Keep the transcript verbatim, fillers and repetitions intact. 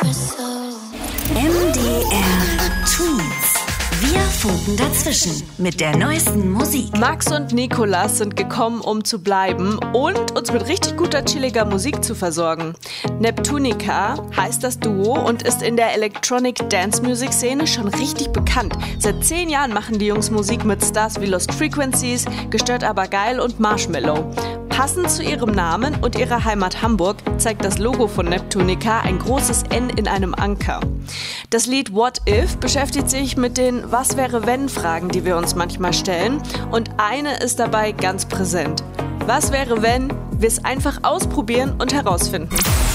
M D R Tweets. Wir funken dazwischen mit der neuesten Musik. Max und Nicolas sind gekommen, um zu bleiben und uns mit richtig guter, chilliger Musik zu versorgen. Neptunica heißt das Duo und ist in der Electronic Dance Music Szene schon richtig bekannt. Seit zehn Jahren machen die Jungs Musik mit Stars wie Lost Frequencies, Gestört aber geil und Marshmello. Passend zu ihrem Namen und ihrer Heimat Hamburg zeigt das Logo von Neptunica ein großes N in einem Anker. Das Lied What If beschäftigt sich mit den Was-wäre-wenn-Fragen, die wir uns manchmal stellen. Und eine ist dabei ganz präsent. Was wäre, wenn wir es einfach ausprobieren und herausfinden?